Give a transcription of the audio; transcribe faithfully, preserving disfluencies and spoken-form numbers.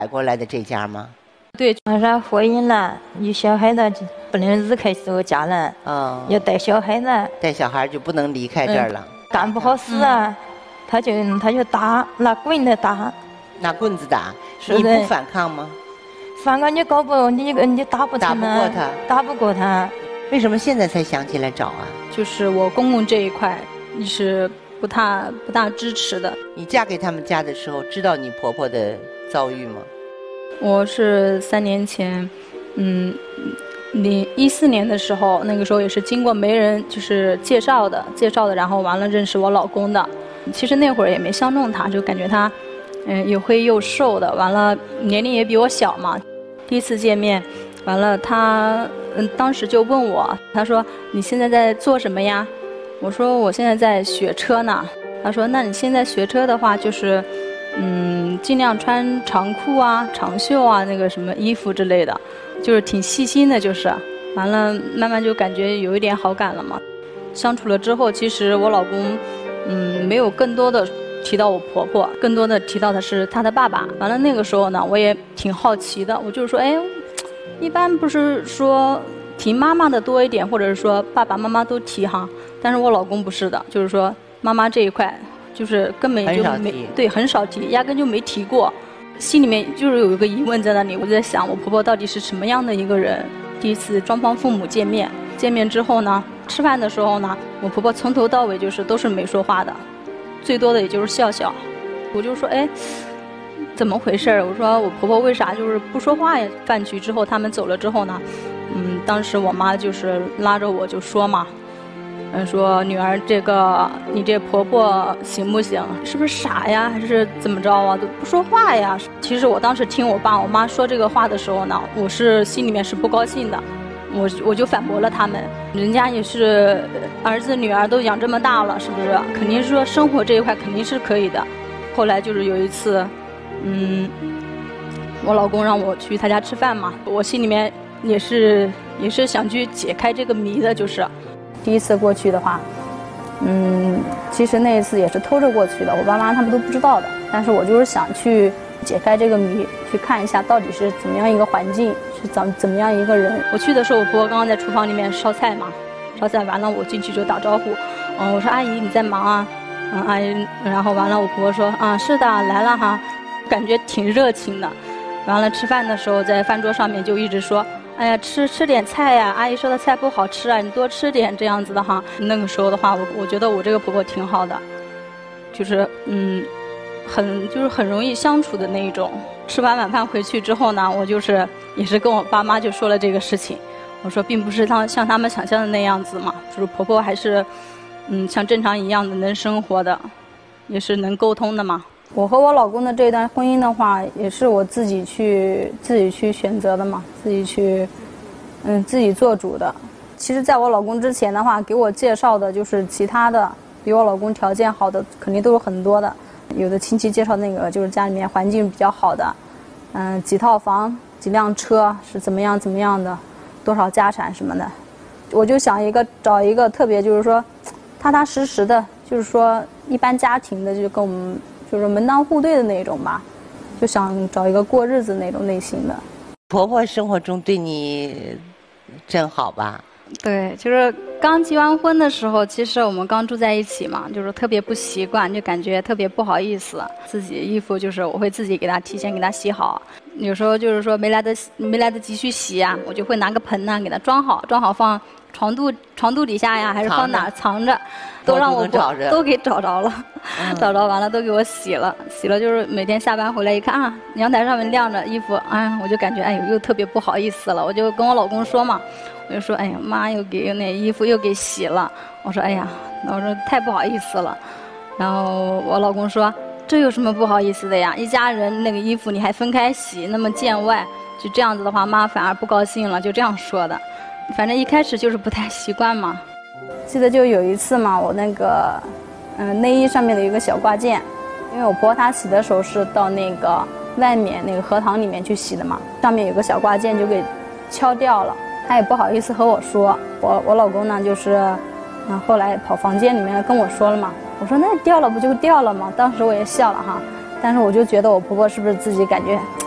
改过来的这家吗？ 对，马上婚姻了，有小孩了，不能离开这个家了。 哦， 要带小孩了， 带小孩就不能离开这儿了。 嗯、干不好事啊，嗯、他就他就打，拿棍子打。 拿棍子打，你不反抗吗？ 反抗你搞不你你打不成， 打不过他， 打不过他。 为什么现在才想起来找啊？ 就是我公公这一块，你是不大不大支持的。 你嫁给他们家的时候，知道你婆婆的遭遇吗？ 我是三年前，嗯，你一四年的时候，那个时候也是经过媒人就是介绍的，介绍的，然后完了认识我老公的。其实那会儿也没相中他，就感觉他。嗯，又黑又瘦的，完了年龄也比我小嘛。第一次见面，完了他嗯当时就问我，他说你现在在做什么呀？我说我现在在学车呢。他说那你现在学车的话，就是嗯尽量穿长裤啊、长袖啊那个什么衣服之类的，就是挺细心的，就是。完了慢慢就感觉有一点好感了嘛。相处了之后，其实我老公嗯没有更多的。提到我婆婆，更多的提到的是她的爸爸。完了那个时候呢，我也挺好奇的，我就是说，哎，一般不是说提妈妈的多一点，或者是说爸爸妈妈都提哈，但是我老公不是的，就是说妈妈这一块，就是根本就没对很少提，压根就没提过。心里面就是有一个疑问在那里，我就在想，我婆婆到底是什么样的一个人？第一次双方父母见面，见面之后呢，吃饭的时候呢，我婆婆从头到尾就是都是没说话的。最多的也就是笑笑，我就说哎，怎么回事？我说我婆婆为啥就是不说话呀？饭局之后他们走了之后呢，嗯，当时我妈就是拉着我就说嘛，嗯，说女儿这个你这婆婆行不行？是不是傻呀？还是怎么着啊？都不说话呀？其实我当时听我爸我妈说这个话的时候呢，我是心里面是不高兴的。我我就反驳了他们，人家也是儿子女儿都养这么大了，是不是？肯定是说生活这一块肯定是可以的。后来就是有一次，嗯，我老公让我去他家吃饭嘛，我心里面也是也是想去解开这个谜的，就是第一次过去的话，嗯，其实那一次也是偷着过去的，我爸妈他们都不知道的，但是我就是想去解开这个谜，去看一下到底是怎么样一个环境，是怎怎么样一个人。我去的时候，我婆婆刚刚在厨房里面烧菜嘛，烧菜完了，我进去就打招呼，嗯，我说阿姨你在忙啊，嗯，阿姨，然后完了，我婆婆说啊是的，来了哈，感觉挺热情的。完了吃饭的时候，在饭桌上面就一直说，哎呀吃吃点菜呀，阿姨说的菜不好吃啊，你多吃点这样子的哈。那个时候的话，我我觉得我这个婆婆挺好的，就是嗯。很就是很容易相处的那一种。吃完晚饭回去之后呢，我就是也是跟我爸妈就说了这个事情。我说并不是他像他们想象的那样子嘛，就是婆婆还是嗯像正常一样的能生活的，也是能沟通的嘛。我和我老公的这段婚姻的话，也是我自己去自己去选择的嘛，自己去嗯自己做主的。其实在我老公之前的话，给我介绍的就是其他的比我老公条件好的肯定都是很多的。有的亲戚介绍那个就是家里面环境比较好的，嗯、呃，几套房几辆车是怎么样怎么样的，多少家产什么的，我就想一个找一个特别就是说踏踏实实的，就是说一般家庭的，就跟我们就是门当户对的那种吧，就想找一个过日子那种类型的。 婆婆生活中对你真好吧？ 对，就是刚结完婚的时候，其实我们刚住在一起嘛，就是特别不习惯，就感觉特别不好意思。自己衣服就是我会自己给他提前给他洗好，有时候就是说没来得没来得及去洗啊，我就会拿个盆呢给他装好，装好放床肚床肚底下呀，还是放哪藏着，都让我找着都给找着了，嗯、找着完了都给我洗了，洗了就是每天下班回来一看啊，阳台上面晾着衣服，哎，我就感觉哎呦又特别不好意思了，我就跟我老公说嘛。我就说，哎呀，妈又给那衣服又给洗了。我说，哎呀，我说太不好意思了。然后我老公说，这有什么不好意思的呀？一家人那个衣服你还分开洗，那么见外，就这样子的话，妈反而不高兴了，就这样说的。反正一开始就是不太习惯嘛。记得就有一次嘛，我那个嗯内衣上面的一个小挂件，因为我婆婆她洗的时候是到那个外面那个荷塘里面去洗的嘛，上面有个小挂件就给敲掉了。他也不好意思和我说，我我老公呢就是，嗯，后来跑房间里面跟我说了嘛，我说那掉了不就掉了吗？当时我也笑了哈，但是我就觉得我婆婆是不是自己感觉